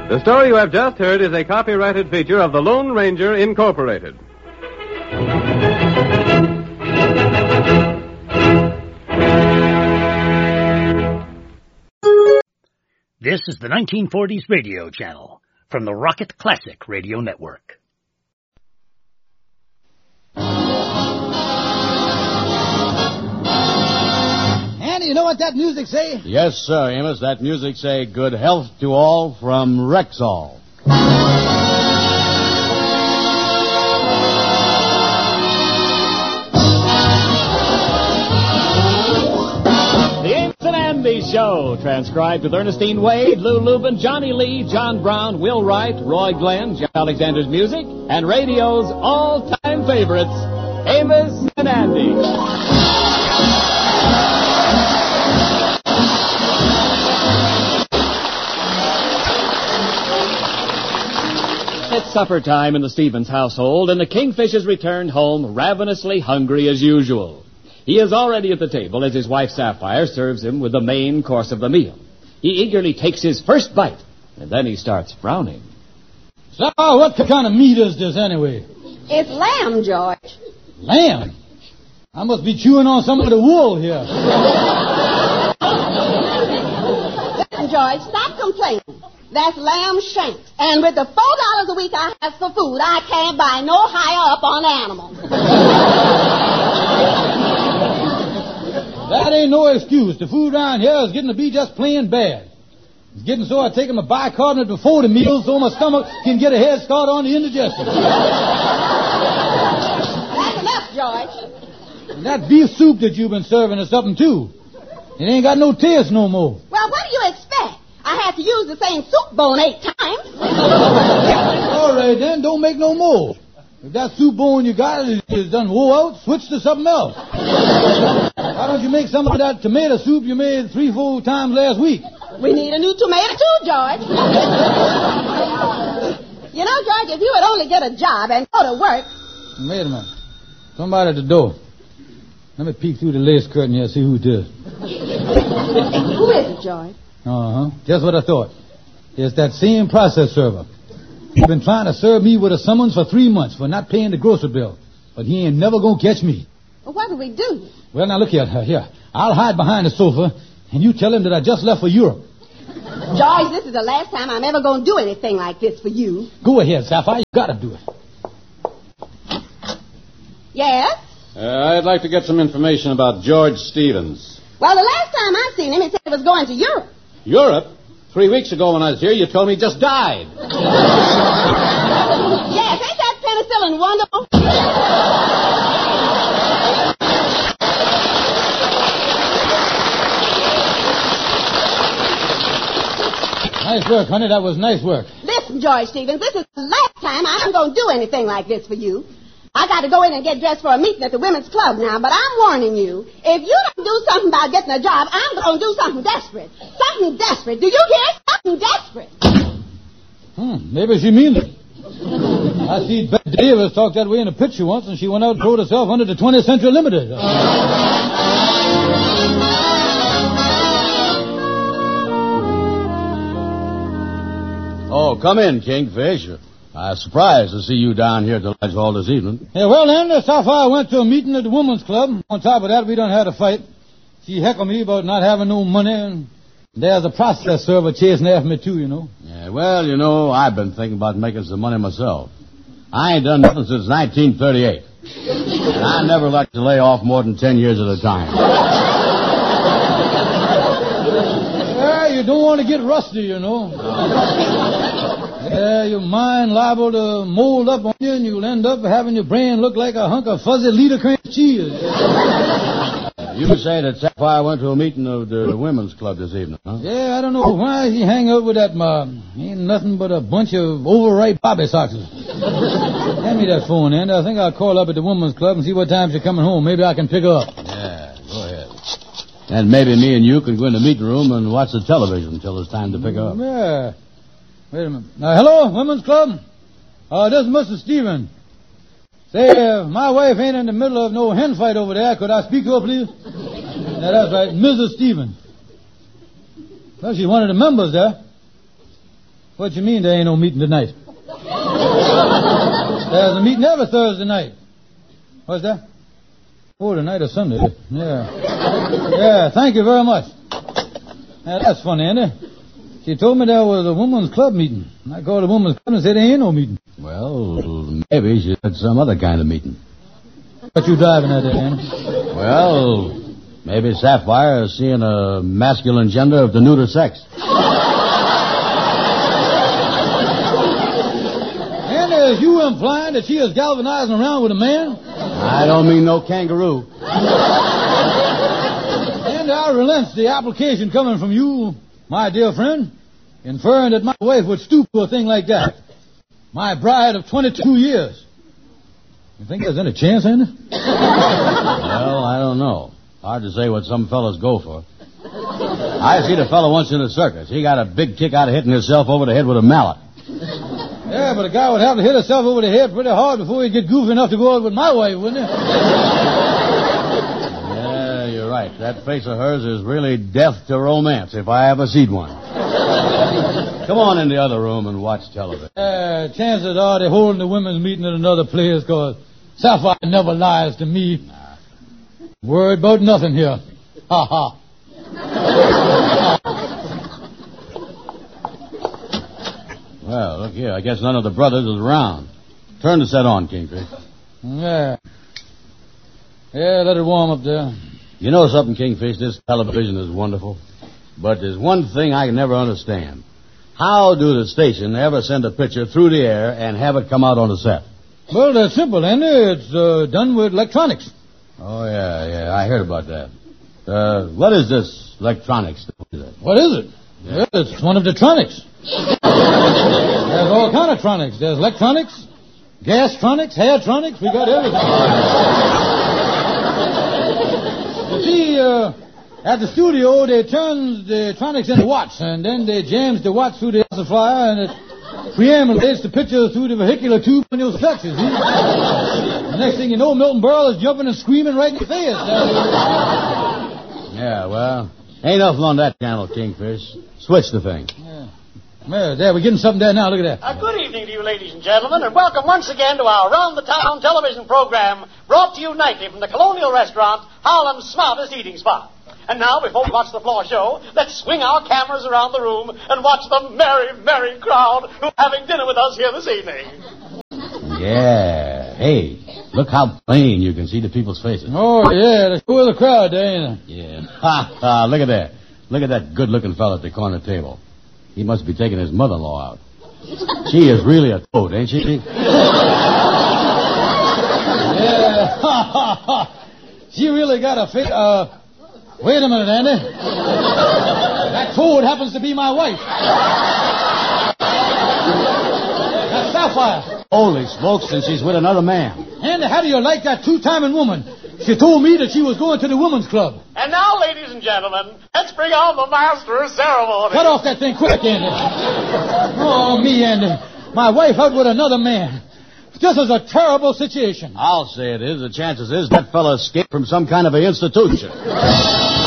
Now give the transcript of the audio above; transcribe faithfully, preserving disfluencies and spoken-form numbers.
The story you have just heard is a copyrighted feature of the Lone Ranger Incorporated. This is the nineteen forties Radio Channel from the Rocket Classic Radio Network. Andy, you know what that music say? Yes, sir, Amos. That music say good health to all from Rexall. Andy Show, transcribed with Ernestine Wade, Lou Lubin, Johnny Lee, John Brown, Will Wright, Roy Glenn, Jeff Alexander's music, and radio's all-time favorites, Amos and Andy. It's supper time in the Stevens household, and the Kingfish has returned home ravenously hungry as usual. He is already at the table as his wife Sapphire serves him with the main course of the meal. He eagerly takes his first bite, and then he starts frowning. So, what kind of meat is this anyway? It's lamb, George. Lamb? I must be chewing on some of the wool here. Listen, George, stop complaining. That's lamb shanks. And with the four dollars a week I have for food, I can't buy no higher up on animals. That ain't no excuse. The food around here is getting to be just plain bad. It's getting so I take them a bicarbonate before the meal so my stomach can get a head start on the indigestion. That's enough, George. And that beef soup that you've been serving is something, too. It ain't got no taste no more. Well, what do you expect? I had to use the same soup bone eight times. All right, then. Don't make no more. If that soup bone you got is, is done wore out, switch to something else. Why don't you make some of that tomato soup you made three, four times last week? We need a new tomato, too, George. You know, George, if you would only get a job and go to work... Wait a minute. Somebody at the door. Let me peek through the lace curtain here and see who it is. Who is it, George? Uh-huh. Just what I thought. It's that same process server. He's been trying to serve me with a summons for three months for not paying the grocery bill. But he ain't never gonna catch me. Well, what do we do? Well, now look here. Here. I'll hide behind the sofa, and you tell him that I just left for Europe. George, this is the last time I'm ever gonna do anything like this for you. Go ahead, Sapphire. You gotta do it. Yes? Uh, I'd like to get some information about George Stevens. Well, the last time I seen him, he said he was going to Europe. Europe? Three weeks ago when I was here, you told me he just died. Yes, ain't that penicillin wonderful? Nice work, honey. That was nice work. Listen, George Stevens, this is the last time I'm going to do anything like this for you. I got to go in and get dressed for a meeting at the women's club now, but I'm warning you. If you don't do something about getting a job, I'm going to do something desperate. Something desperate. Do you hear? Something desperate. Hmm, maybe she means it. I see Bette Davis talk that way in a picture once, and she went out and threw herself under the twentieth Century Limited. Oh, come in, Kingfish. I'm surprised to see you down here at the Ledge Hall this evening. Yeah, well, then, that's how far I went to a meeting at the women's club. On top of that, we done had a fight. She heckled me about not having no money, and there's a process server chasing after me, too, you know. Yeah, well, you know, I've been thinking about making some money myself. I ain't done nothing since nineteen thirty-eight. And I never like to lay off more than ten years at a time. Yeah, you don't want to get rusty, you know. Yeah, your mind liable to mold up on you, and you'll end up having your brain look like a hunk of fuzzy Liederkranz cheese. You say that Sapphire went to a meeting of the, the women's club this evening, huh? Yeah, I don't know why he hang out with that mob. Ain't nothing but a bunch of overripe bobby soxes. Hand me that phone, Andy. I think I'll call up at the women's club and see what time she's coming home. Maybe I can pick her up. Yeah, go ahead. And maybe me and you can go in the meeting room and watch the television until it's time to pick her up. Yeah. Wait a minute. Uh, hello, women's club? Uh, this is Mister Stevens. Say, uh, my wife ain't in the middle of no hen fight over there. Could I speak to her, please? Yeah, that's right. Missus Stevens. Well, she's one of the members there. What you mean there ain't no meeting tonight? There's a meeting every Thursday night. What's that? Oh, tonight or Sunday. Yeah. Yeah, thank you very much. Yeah, that's funny, ain't it? She told me there was a women's club meeting. I called the women's club and said there ain't no meeting. Well, maybe she had some other kind of meeting. What you driving at there, Andy? Well, maybe Sapphire is seeing a masculine gender of the neuter sex. And is you implying that she is galvanizing around with a man? I don't mean no kangaroo. And I relent the application coming from you, my dear friend, inferring that my wife would stoop to a thing like that. My bride of twenty-two years. You think there's any chance in it? Well, I don't know. Hard to say what some fellas go for. I seen a fellow once in a circus. He got a big kick out of hitting himself over the head with a mallet. Yeah, but a guy would have to hit himself over the head pretty hard before he'd get goofy enough to go out with my wife, wouldn't he? Yeah, you're right. That face of hers is really death to romance, if I ever seen one. Come on in the other room and watch television. Uh, chances are they're holding the women's meeting at another place, because Sapphire never lies to me. Nah. Worried about nothing here. Ha ha. Well, look here. I guess none of the brothers is around. Turn the set on, Kingfish. Yeah. Yeah, let it warm up there. You know something, Kingfish? This television is wonderful. But there's one thing I can never understand. How do the station ever send a picture through the air and have it come out on the set? Well, that's simple, Andy. It's uh, done with electronics. Oh, yeah, yeah. I heard about that. Uh, what is this electronics? What is it? Yeah. Well, it's one of the tronics. There's all kind of tronics. There's electronics, gas-tronics, hair-tronics. We got everything. You see, uh, at the studio, they turn the tronics into watts, and then they jams the watts through the amplifier, and it preambulates the picture through the vehicular tube on your structures. See? The next thing you know, Milton Berle is jumping and screaming right in your face. Yeah, well, ain't nothing on that channel, Kingfish. Switch the thing. Yeah. Well, there, we're getting something there now. Look at that. Uh, good evening to you, ladies and gentlemen, and welcome once again to our Round the Town television program, brought to you nightly from the Colonial Restaurant, Harlem's smartest eating spot. And now, before we watch the floor show, let's swing our cameras around the room and watch the merry, merry crowd who are having dinner with us here this evening. Yeah. Hey, look how plain you can see the people's faces. Oh, yeah, there's two of the crowd there, ain't there? Yeah. Ha, ha, look at that. Look at that good-looking fella at the corner table. He must be taking his mother-in-law out. She is really a toad, ain't she? Yeah. Ha, ha, ha. She really got a fit, uh... Wait a minute, Andy. That toad happens to be my wife. That's Sapphire. Holy smokes, and she's with another man. Andy, how do you like that two-timing woman? She told me that she was going to the women's club. And now, ladies and gentlemen, let's bring on the master of ceremony. Cut off that thing quick, Andy. Oh, me, Andy. My wife out with another man. This is a terrible situation. I'll say it is. The chances is that fella escaped from some kind of an institution.